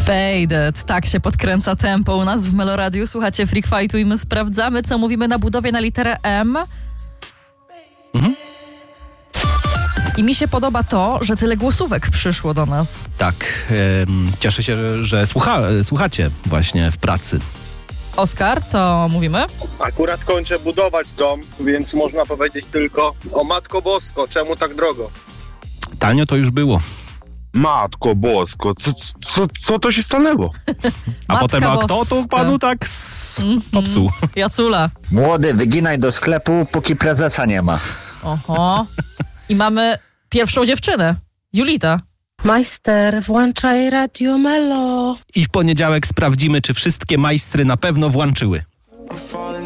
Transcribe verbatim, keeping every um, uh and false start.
Faded, tak się podkręca tempo u nas w Meloradiu. Słuchacie Freak Fightu i my sprawdzamy, co mówimy na budowie na literę M. Mhm. I mi się podoba to, że tyle głosówek przyszło do nas. Tak, em, cieszę się, że, że słucha, słuchacie właśnie w pracy. Oskar, co mówimy? Akurat kończę budować dom, więc można powiedzieć tylko: o Matko Bosko, czemu tak drogo? Tanio to już było. Matko Bosko, co, co, co to się stanęło? A Matka potem, a kto to Boska. panu tak s- popsuł? Jacula. Młody, wyginaj do sklepu, póki prezesa nie ma. Oho. I mamy pierwszą dziewczynę, Julita. Majster, włączaj Radio Melo. I w poniedziałek sprawdzimy, czy wszystkie majstry na pewno włączyły.